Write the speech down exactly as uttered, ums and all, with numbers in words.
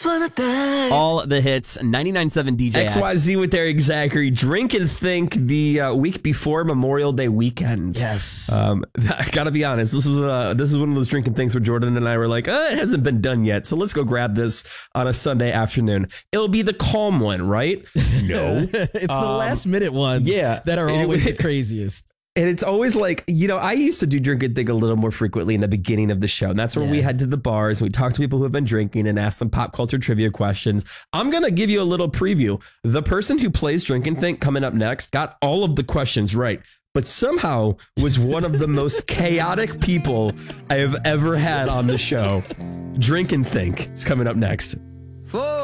All the hits, ninety-nine point seven D J X. X Y Z with Eric Zachary. Drink and Think the uh, week before Memorial Day weekend. Yes. Um, I gotta be honest. This was uh, this is one of those drinking things where Jordan and I were like, uh, it hasn't been done yet, so let's go grab this on a Sunday afternoon. It'll be the calm one, right? No, it's the Um, last minute ones. yeah. that are And it always was- the craziest. And it's always like, you know, I used to do Drink and Think a little more frequently in the beginning of the show. And that's when we Yeah. head to the bars and we talk to people who have been drinking and ask them pop culture trivia questions. I'm going to give you a little preview. The person who plays Drink and Think coming up next got all of the questions right, but somehow was one of the most chaotic people I have ever had on the show. Drink and Think is coming up next. Four.